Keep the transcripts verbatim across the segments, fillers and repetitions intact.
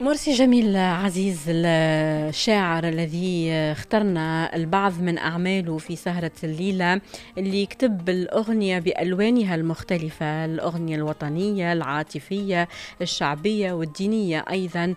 مرسي جميل عزيز الشاعر الذي اخترنا البعض من أعماله في سهرة الليلة، اللي يكتب الأغنية بألوانها المختلفة، الأغنية الوطنية العاطفية الشعبية والدينية أيضا.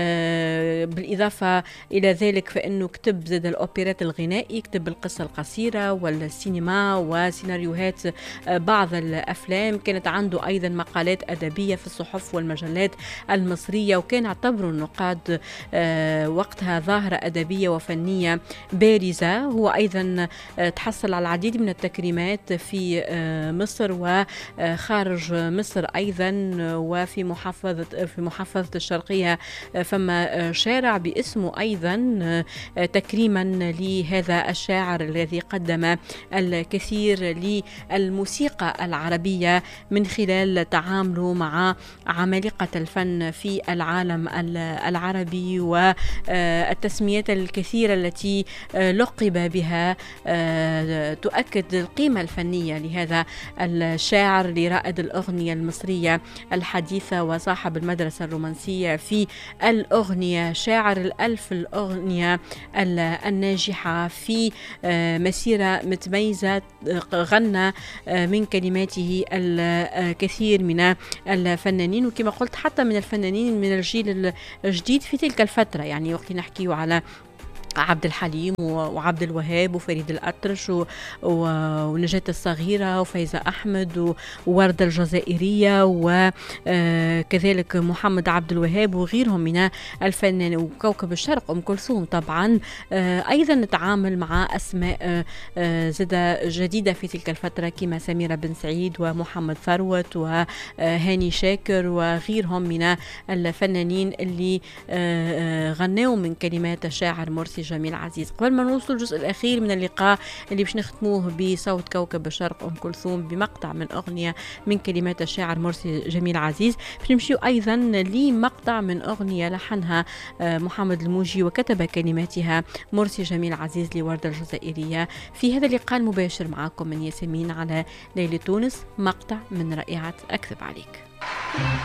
بالإضافة إلى ذلك فإنه كتب زاد الأوبرات الغنائي، كتب القصة القصيرة والسينما وسيناريوهات بعض الأفلام. كانت عنده أيضا مقالات أدبية في الصحف والمجلات المصرية، وكان اعتبروا النقاد وقتها ظاهرة أدبية وفنية بارزة. هو أيضا تحصل على العديد من التكريمات في مصر وخارج مصر أيضا، وفي محافظة في محافظة الشرقية فما شارع باسمه أيضا تكريما لهذا الشاعر الذي قدم الكثير للموسيقى العربية من خلال تعامله مع عمالقة الفن في العالم العربي، والتسميات الكثيرة التي لقب بها تؤكد القيمة الفنية لهذا الشاعر لرائد الأغنية المصرية الحديثة وصاحب المدرسة الرومانسية في الأغنية، شاعر الألف الأغنية الناجحة في مسيرة متميزة. غنى من كلماته الكثير من الفنانين، وكما قلت حتى من الفنانين من الجيل الجديد في تلك الفترة. يعني وقت نحكيه على عبد الحليم وعبد الوهاب وفريد الأطرش ونجاة الصغيرة وفايزة أحمد ووردة الجزائرية وكذلك محمد عبد الوهاب وغيرهم من الفنانين، وكوكب الشرق أم كلثوم طبعا. أيضا نتعامل مع أسماء زادة جديدة في تلك الفترة كما سميرة بن سعيد ومحمد ثروت وهاني شاكر وغيرهم من الفنانين اللي غنوا من كلمات الشاعر مرسي جميل عزيز. قبل ما نوصل الجزء الأخير من اللقاء اللي باش نختموه بصوت كوكب الشرق أم كلثوم بمقطع من أغنية من كلمات الشاعر مرسي جميل عزيز، باش نمشيو أيضا لمقطع من أغنية لحنها محمد الموجي وكتب كلماتها مرسي جميل عزيز لوردة الجزائرية. في هذا اللقاء المباشر معكم من ياسمين على ليلة تونس، مقطع من رائعة أكذب عليك.